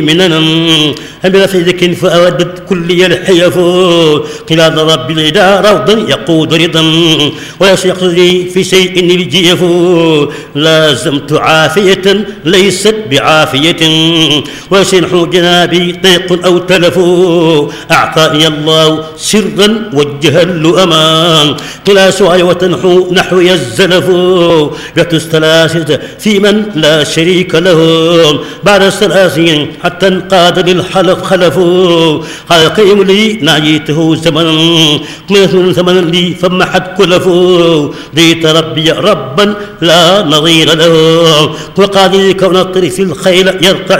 مننا أمر سيدك فأودت كل الحيف قلاد رب الإله روضا يقود رضا وليس يقضي في شيء الجيف لازمت عافية ليست بعافية وسنح جنابي طيق أو تلف أعطاني الله سرا والجهل أمان قلا سعي وتنحو نحوي الزلف جت الثلاثة في من لا شريك له بعد الثلاثين حتى انقاد للحلف خلفوا قال قيم لي ناجيته زمنا من ثمن لي فمحت كلفوا ديت ربي ربا لا نظير له وقاضي كون الطرف الخيل يرتع